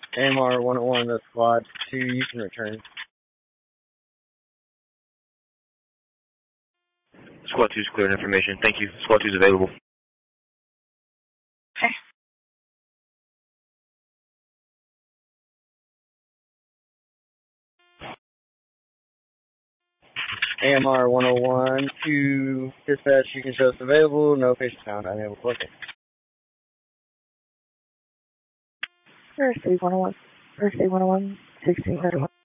AMR 101, the squad 2, you can return. Squad 2's cleared information. Thank you. Squad 2's available. Okay. AMR 101 to dispatch, you can show us available, no patient found, unable to locate. First 101, 1601.